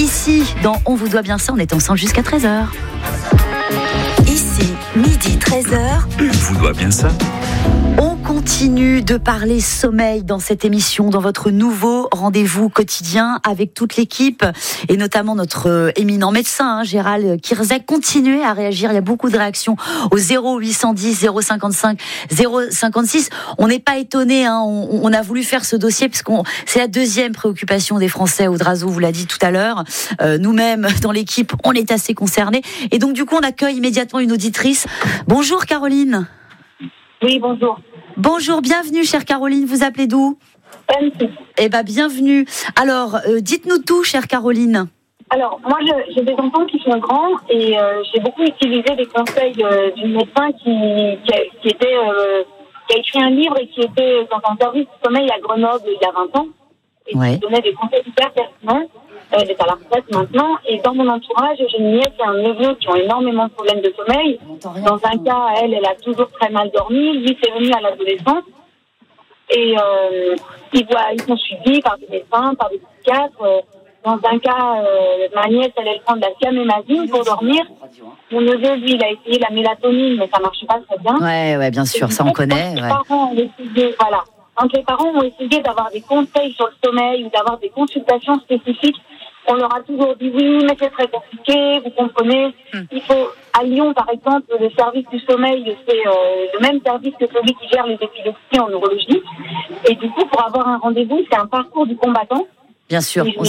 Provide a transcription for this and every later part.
Ici, dans On vous doit bien ça, on est ensemble jusqu'à 13h. Ici, midi 13h. On vous doit bien ça. On continue de parler sommeil dans cette émission, dans votre nouveau rendez-vous quotidien avec toute l'équipe et notamment notre éminent médecin, Gérald Kierzek. Continuez à réagir, il y a beaucoup de réactions au 0810 055 056. On n'est pas étonné, on a voulu faire ce dossier parce c'est la deuxième préoccupation des Français. Audrazo vous l'a dit tout à l'heure. Nous-mêmes, dans l'équipe, on est assez concernés. Et donc du coup, on accueille immédiatement une auditrice. Bonjour Caroline. Oui, bonjour. Bonjour, bienvenue chère Caroline, vous appelez d'où ? Annecy. Eh bien, bienvenue. Alors, dites-nous tout chère Caroline. Alors, moi, j'ai des enfants qui sont grands et j'ai beaucoup utilisé les conseils d'une médecin qui a écrit un livre et qui était dans un service de sommeil à Grenoble il y a 20 ans. Et qui donnait des conseils hyper pertinents. Elle est à la retraite maintenant. Et dans mon entourage, j'ai une nièce et un neveu qui ont énormément de problèmes de sommeil. Dans un cas, elle a toujours très mal dormi. Lui, c'est venu à l'adolescence. Et ils sont suivis par des médecins, par des psychiatres. Dans un cas, ma nièce, elle prend de la siamémazine pour dormir. Mon neveu, lui, il a essayé la mélatonine, mais ça marche pas très bien. Ouais, bien sûr, ça on connaît. Les parents ont essayé, voilà. Quand les parents ont essayé d'avoir des conseils sur le sommeil ou d'avoir des consultations spécifiques, on leur a toujours dit oui, mais c'est très compliqué, vous comprenez. Il faut, à Lyon par exemple, le service du sommeil, c'est le même service que celui qui gère les épilepsies en neurologie. Et du coup, pour avoir un rendez-vous, c'est un parcours du combattant. Bien sûr, on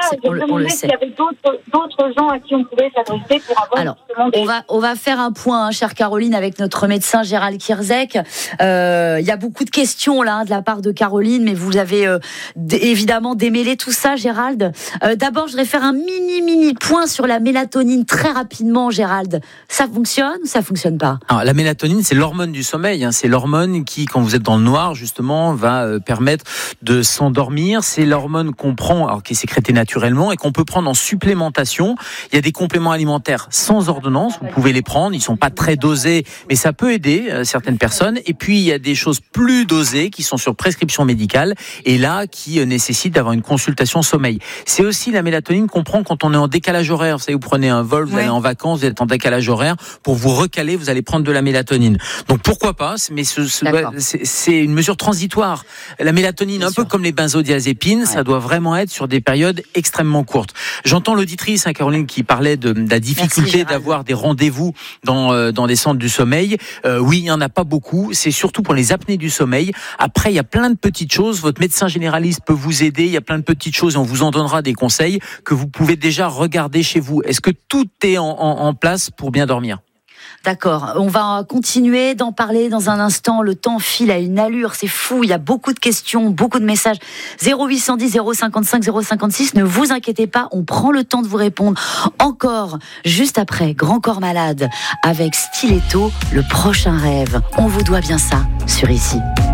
le sait. Il y avait d'autres gens à qui on pouvait s'adresser pour avoir. Alors, on va faire un point, chère Caroline, avec notre médecin Gérald Kierzek. Il y a beaucoup de questions là de la part de Caroline, mais vous avez évidemment démêlé tout ça, Gérald. D'abord, je voudrais faire un mini point sur la mélatonine très rapidement, Gérald. Ça fonctionne ou ça fonctionne pas ? Alors, la mélatonine, c'est l'hormone du sommeil. C'est l'hormone qui, quand vous êtes dans le noir, justement, va permettre de s'endormir. C'est l'hormone qu'on prend, alors qui est sécrétée naturellement et qu'on peut prendre en supplémentation. Il y a des compléments alimentaires sans ordonnance, vous pouvez les prendre, ils sont pas très dosés, mais ça peut aider certaines personnes. Et puis il y a des choses plus dosées qui sont sur prescription médicale et là qui nécessitent d'avoir une consultation sommeil. C'est aussi la mélatonine qu'on prend quand on est en décalage horaire. Vous savez, vous prenez un vol, vous allez en vacances, vous êtes en décalage horaire, pour vous recaler, vous allez prendre de la mélatonine. Donc pourquoi pas, mais c'est une mesure transitoire. La mélatonine, un peu comme les benzodiazépines, ça doit vraiment être sur des périodes extrêmement courtes. J'entends l'auditrice, Caroline, qui parlait de la difficulté d'avoir des rendez-vous dans les centres du sommeil. Oui, il n'y en a pas beaucoup. C'est surtout pour les apnées du sommeil. Après, il y a plein de petites choses. Votre médecin généraliste peut vous aider. Il y a plein de petites choses et on vous en donnera des conseils que vous pouvez déjà regarder chez vous. Est-ce que tout est en place pour bien dormir ? D'accord, on va continuer d'en parler dans un instant. Le temps file à une allure, c'est fou. Il y a beaucoup de questions, beaucoup de messages. 0810 055 056. Ne vous inquiétez pas, on prend le temps de vous répondre. Encore, juste après, Grand Corps Malade avec Stiletto, le prochain rêve. On vous doit bien ça sur Ici.